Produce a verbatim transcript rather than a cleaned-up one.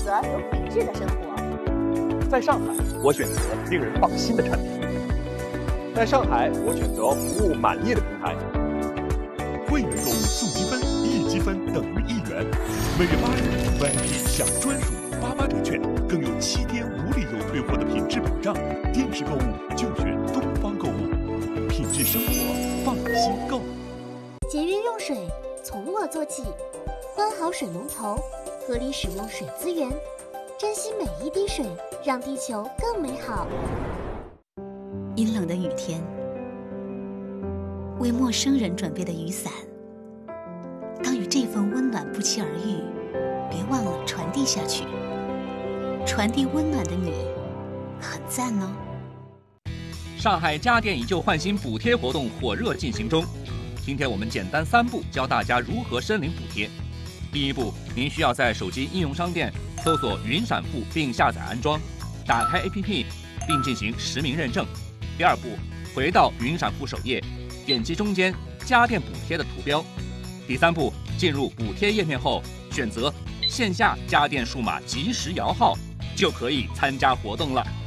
择有品质的生活。 在上海，我选择令人放心的产品。在上海，我选择服务满意的平台。 会员购物送积分，一积分等于一元。每月八日 V I P 享专属八八折券，更有七天无理由退货的品质保障。电视购物就选东方购物，品质生活，放心购。 节约用水，从我做起。关好水龙头，合理使用水资源，珍惜每一滴水，让地球更美好。 阴冷的雨天，为陌生人准备的雨伞，当与这份温暖不期而遇，别忘了传递下去。传递温暖的你，很赞哦。 上海家电以旧换新补贴活动火热进行中，今天我们简单三步教大家如何申领补贴。第一步，您需要在手机应用商店搜索云闪付并下载安装，打开 A P P 并进行实名认证。第二步，回到云闪付首页，点击中间家电补贴的图标。第三步，进入补贴页面后，选择线下家电数码即时摇号，就可以参加活动了。